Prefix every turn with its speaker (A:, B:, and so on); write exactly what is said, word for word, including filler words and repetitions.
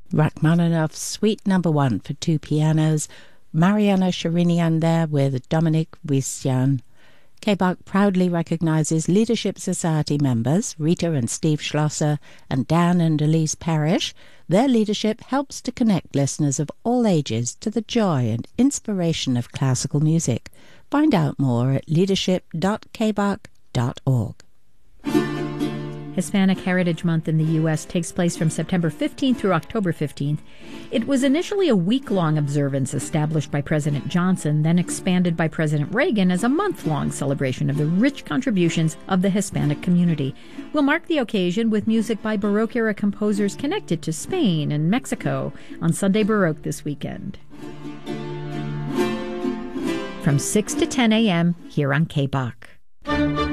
A: Rachmaninoff's Suite Number One for two pianos, Mariana Sharinian there with Dominic Wisjan. K-Bach proudly recognizes Leadership Society members, Rita and Steve Schlosser and Dan and Elise Parrish. Their leadership helps to connect listeners of all ages to the joy and inspiration of classical music. Find out more at leadership dot k bach dot org.
B: Hispanic Heritage Month in the U S takes place from September fifteenth through October fifteenth. It was initially a week-long observance established by President Johnson, then expanded by President Reagan as a month-long celebration of the rich contributions of the Hispanic community. We'll mark the occasion with music by Baroque-era composers connected to Spain and Mexico on Sunday Baroque this weekend. From six to ten a.m. here on K-Bach.